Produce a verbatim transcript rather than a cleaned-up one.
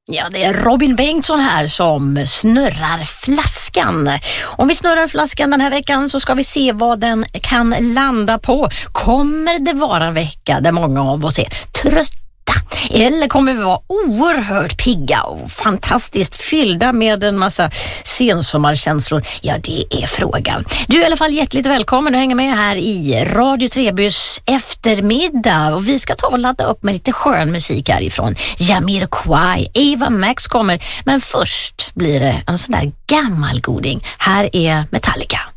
Ja, det är Robin Bengtsson här som snurrar flaskan. Om vi snurrar flaskan den här veckan så ska vi se vad den kan landa på. Kommer det vara en vecka där många av oss är trötta? Eller kommer vi vara oerhört pigga och fantastiskt fyllda med en massa sensommarkänslor? Ja, det är frågan. Du är i alla fall hjärtligt välkommen att hänga med här i Radio Trebys eftermiddag. Och vi ska ta och ladda upp med lite skön musik härifrån. Jamiroquai, Ava Max kommer. Men först blir det en sån där gammal goding. Här är Metallica.